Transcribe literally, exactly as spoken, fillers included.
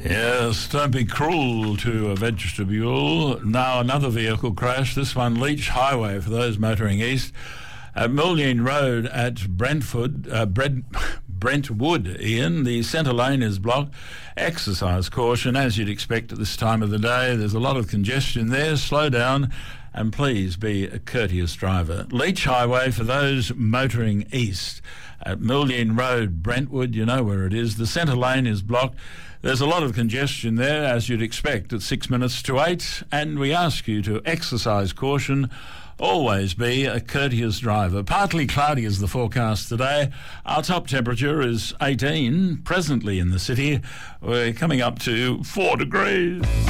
Yes, don't be cruel to a vegetable. Now another vehicle crash, this one Leach Highway for those motoring east. At Mulleen Road at Brentford, uh, Brent, Brentwood, Ian, the centre lane is blocked. Exercise caution, as you'd expect at this time of the day. There's a lot of congestion there. Slow down and please be a courteous driver. Leach Highway for those motoring east. At Mulleen Road, Brentwood, you know where it is. The centre lane is blocked. There's a lot of congestion there, as you'd expect, at six minutes to eight, and we ask you to exercise caution. Always be a courteous driver. Partly cloudy is the forecast today. Our top temperature is eighteen. Presently in the city, we're coming up to four degrees.